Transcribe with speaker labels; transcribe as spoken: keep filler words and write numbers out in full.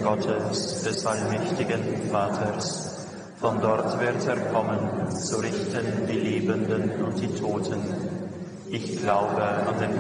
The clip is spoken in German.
Speaker 1: Gottes, des allmächtigen Vaters. Von dort wird er kommen, zu richten die Lebenden und die Toten. Ich glaube an den